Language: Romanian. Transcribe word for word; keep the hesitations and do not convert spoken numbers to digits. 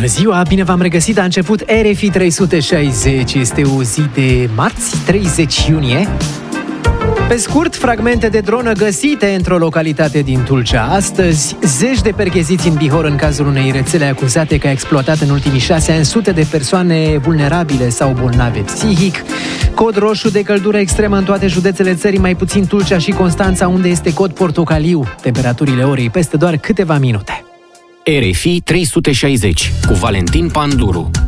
Bună ziua, bine v-am regăsit, a început R F I trei sute șaizeci, este o zi de marți, treizeci iunie. Pe scurt, fragmente de dronă găsite într-o localitate din Tulcea. Astăzi, zeci de percheziți în Bihor în cazul unei rețele acuzate că a exploatat în ultimii șase ani sute de persoane vulnerabile sau bolnave psihic. Cod roșu de căldură extremă în toate județele țării, mai puțin Tulcea și Constanța, unde este cod portocaliu. Temperaturile orei peste doar câteva minute. R F I trei sute șaizeci cu Valentin Panduru.